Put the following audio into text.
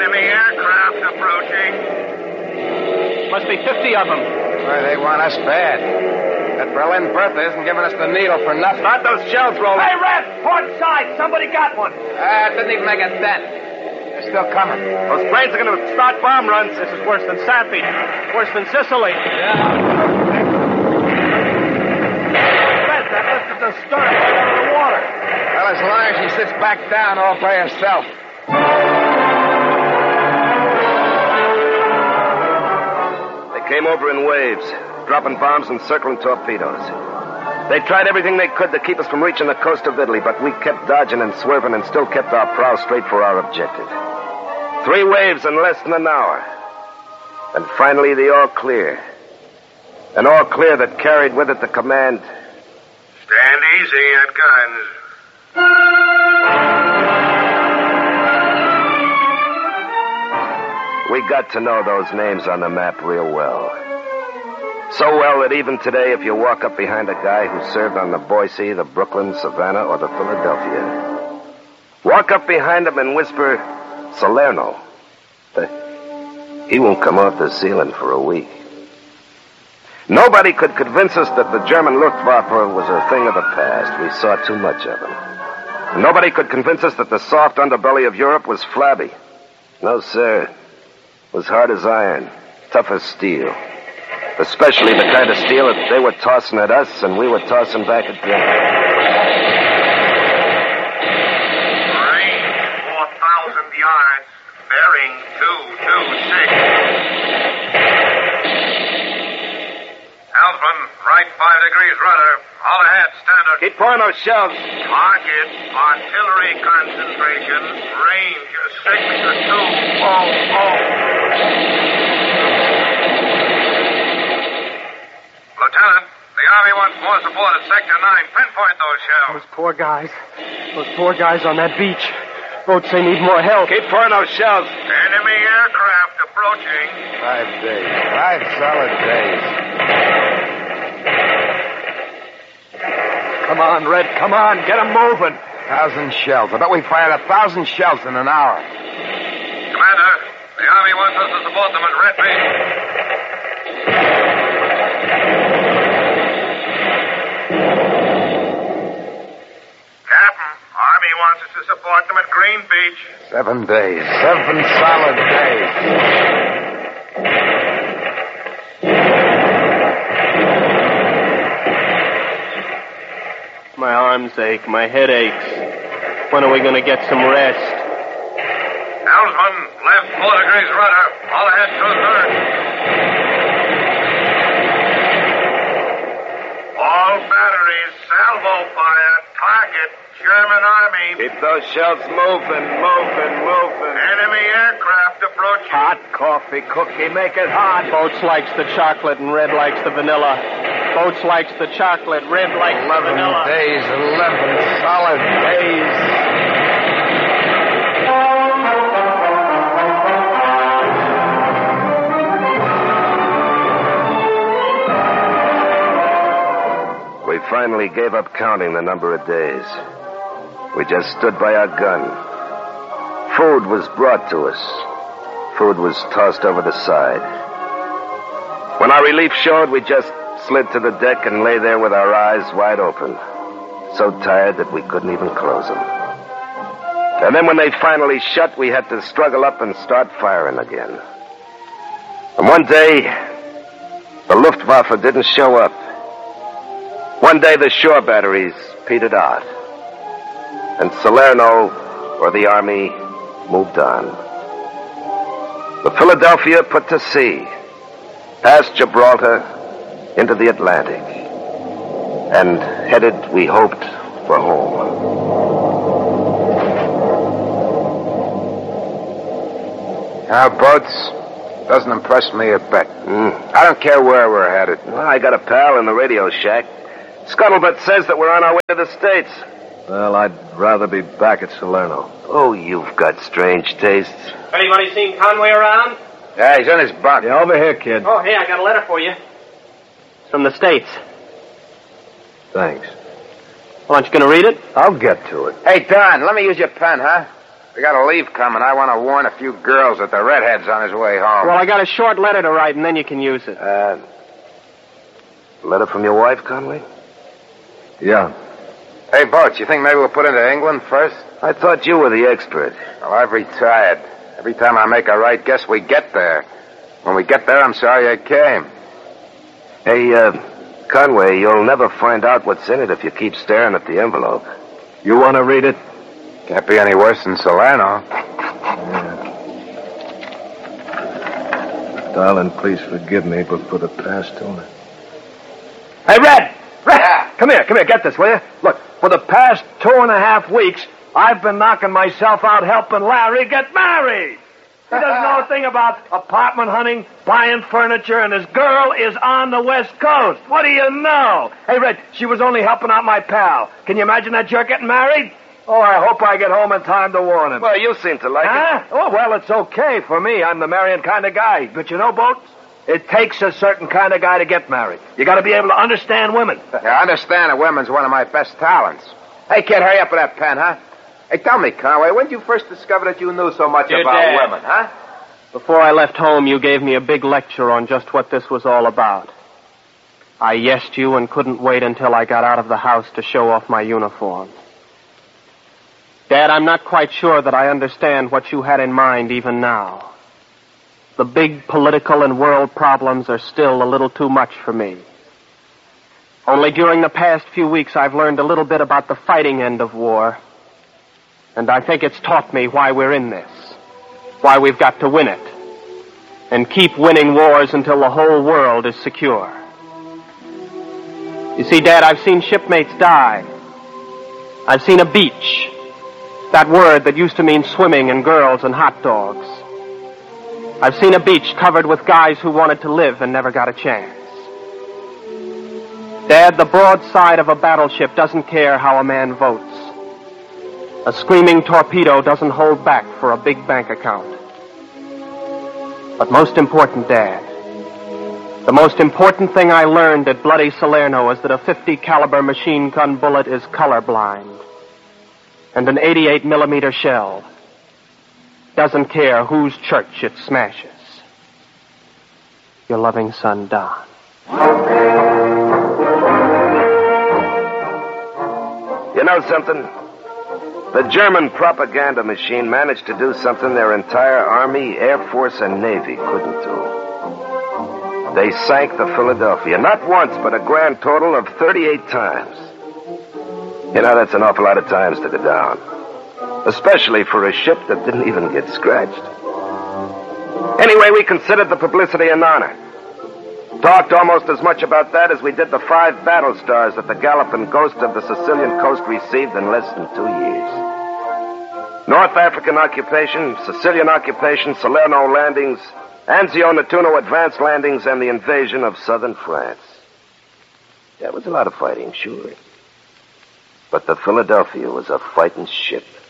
Enemy aircraft approaching. Must be 50 of them. Well, they want us bad. That Berlin Bertha isn't giving us the needle for nothing. Not those shells rolling. Hey, Red, port side. Somebody got one. It didn't even make a dent. They're still coming. Those planes are going to start bomb runs. This is worse than Sappy. Worse than Sicily. Yeah. Red, that lifted the stern right out of the water. Well, as long as she sits back down all by herself. They came over in waves, dropping bombs and circling torpedoes. They tried everything they could to keep us from reaching the coast of Italy, but we kept dodging and swerving and still kept our prow straight for our objective. 3 waves in less than an hour. And finally, the all clear. An all clear that carried with it the command. Stand easy at guns. We got to know those names on the map real well. So well that even today, if you walk up behind a guy who served on the Boise, the Brooklyn, Savannah, or the Philadelphia, walk up behind him and whisper, Salerno, he won't come off the ceiling for a week. Nobody could convince us that the German Luftwaffe was a thing of the past. We saw too much of them. And nobody could convince us that the soft underbelly of Europe was flabby. No, sir. It was hard as iron, tough as steel. Especially the kind of steel that they were tossing at us and we were tossing back at them. Range 4,000 yards. Bearing 226. Helmsman, right 5 degrees rudder. All ahead, standard. Keep pouring those shells. Target, artillery concentration. Range 6-200. Lieutenant, the Army wants more support at Sector 9. Pinpoint those shells. Those poor guys. Those poor guys on that beach. Boats, they need more help. Keep pouring those shells. Enemy aircraft approaching. 5 days. 5 solid days. Come on, Red, come on. Get them moving. 1,000 shells. I bet we fired 1,000 shells in an hour. Commander, the Army wants us to support them at Red Beach. Captain, Army wants us to support them at Green Beach. 7 days. 7 solid days. My arms ache. My head aches. When are we going to get some rest? Helmsman, left 4 degrees rudder. All ahead, 2/3. All batteries, salvo fire. Target, German Army. Keep those shells moving. Enemy aircraft approaching. Hot coffee, cookie, make it hot. Boats likes the chocolate and Red likes the vanilla. Boats likes the chocolate, Red likes the 11 vanilla. days. 11 solid days. We finally gave up counting the number of days. We just stood by our gun. Food was brought to us. Food was tossed over the side. When our relief showed, we just slid to the deck and lay there with our eyes wide open. So tired that we couldn't even close them. And then when they finally shut, we had to struggle up and start firing again. And one day, the Luftwaffe didn't show up. One day the shore batteries petered out. And Salerno, or the Army, moved on. The Philadelphia put to sea, past Gibraltar, into the Atlantic, and headed, we hoped, for home. Our boats doesn't impress me a bit. I don't care where we're headed. Well, I got a pal in the radio shack. Scuttlebutt says that we're on our way to the States. Well, I'd rather be back at Salerno. Oh, you've got strange tastes. Anybody seen Conway around? Yeah, he's in his bunk. Yeah, over here, kid. Oh, hey, I got a letter for you. It's from the States. Thanks. Aren't you going to read it? I'll get to it. Hey, Don, let me use your pen, huh? We got a leave coming. I want to warn a few girls that the redhead's on his way home. Well, I got a short letter to write, and then you can use it. Letter from your wife, Conway? Yeah. Hey, Boats, you think maybe we'll put into England first? I thought you were the expert. Well, I've retired. Every time I make a right guess, we get there. When we get there, I'm sorry I came. Hey, Conway, you'll never find out what's in it if you keep staring at the envelope. You want to read it? Can't be any worse than Salerno. Darling, please forgive me, but for the past 2. Hey, Red! Yeah. Come here, get this, will you? Look, for the past 2.5 weeks, I've been knocking myself out helping Larry get married. He doesn't know a thing about apartment hunting, buying furniture, and his girl is on the West Coast. What do you know? Hey, Red, she was only helping out my pal. Can you imagine that jerk getting married? Oh, I hope I get home in time to warn him. Well, you seem to like it. Oh, well, it's okay for me. I'm the marrying kind of guy. But you know, Boats, it takes a certain kind of guy to get married. You got to be able to understand women. Yeah, I understand that women's one of my best talents. Hey, kid, hurry up with that pen, huh? Hey, tell me, Conway, when did you first discover that you knew so much about women, huh? Before I left home, you gave me a big lecture on just what this was all about. I yesed you and couldn't wait until I got out of the house to show off my uniform. Dad, I'm not quite sure that I understand what you had in mind even now. The big political and world problems are still a little too much for me. Only during the past few weeks, I've learned a little bit about the fighting end of war. And I think it's taught me why we're in this. Why we've got to win it. And keep winning wars until the whole world is secure. You see, Dad, I've seen shipmates die. I've seen a beach. That word that used to mean swimming and girls and hot dogs. I've seen a beach covered with guys who wanted to live and never got a chance. Dad, the broadside of a battleship doesn't care how a man votes. A screaming torpedo doesn't hold back for a big bank account. But most important, Dad, the most important thing I learned at Bloody Salerno is that a 50 caliber machine gun bullet is colorblind. And an 88 millimeter shell doesn't care whose church it smashes. Your loving son, Don. You know something? The German propaganda machine managed to do something their entire Army, Air Force, and Navy couldn't do. They sank the Philadelphia, not once, but a grand total of 38 times. You know, that's an awful lot of times to go down. Especially for a ship that didn't even get scratched. Anyway, we considered the publicity an honor. Talked almost as much about that as we did the 5 battle stars that the Galloping Ghost of the Sicilian coast received in less than 2 years. North African occupation, Sicilian occupation, Salerno landings, Anzio Nettuno advanced landings, and the invasion of southern France. That was a lot of fighting, sure. But the Philadelphia was a fighting ship.